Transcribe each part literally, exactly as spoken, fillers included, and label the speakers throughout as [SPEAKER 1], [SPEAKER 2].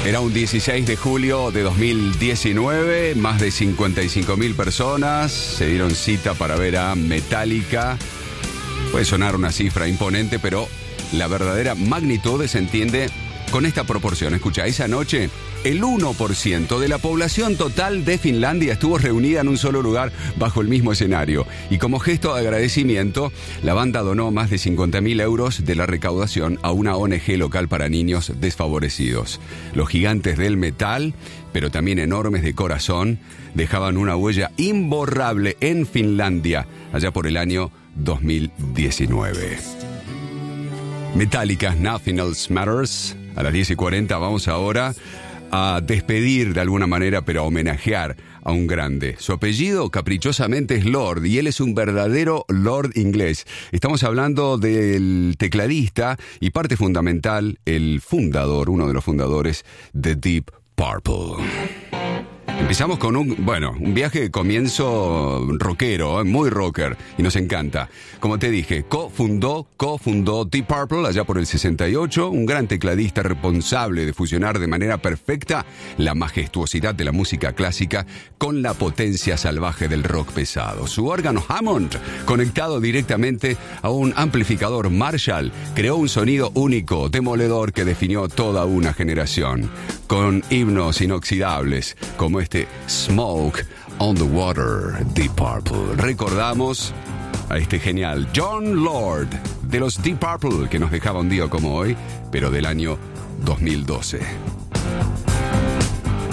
[SPEAKER 1] Era un dieciséis de julio de dos mil diecinueve, más de cincuenta y cinco mil personas se dieron cita para ver a Metallica. Puede sonar una cifra imponente, pero la verdadera magnitud se entiende con esta proporción. Escucha, esa noche el uno por ciento de la población total de Finlandia estuvo reunida en un solo lugar bajo el mismo escenario. Y como gesto de agradecimiento, la banda donó más de cincuenta mil euros de la recaudación a una O N G local para niños desfavorecidos. Los gigantes del metal, pero también enormes de corazón, dejaban una huella imborrable en Finlandia allá por el año dos mil diecinueve. Metallica, Nothing Else Matters. A las diez y cuarenta vamos ahora a despedir de alguna manera, pero a homenajear a un grande. Su apellido caprichosamente es Lord y él es un verdadero Lord inglés. Estamos hablando del tecladista y parte fundamental, el fundador, uno de los fundadores de Deep Purple. Empezamos con un, bueno, un viaje de comienzo rockero, ¿eh? Muy rocker, y nos encanta. Como te dije, cofundó, cofundó Deep Purple allá por el sesenta y ocho, un gran tecladista responsable de fusionar de manera perfecta la majestuosidad de la música clásica con la potencia salvaje del rock pesado. Su órgano Hammond, conectado directamente a un amplificador Marshall, creó un sonido único, demoledor, que definió toda una generación, con himnos inoxidables como este Smoke on the Water, Deep Purple. Recordamos a este genial Jon Lord de los Deep Purple, que nos dejaba un día como hoy, pero del año dos mil doce.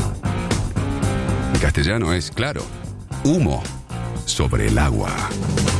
[SPEAKER 1] En castellano es, claro, humo sobre el agua.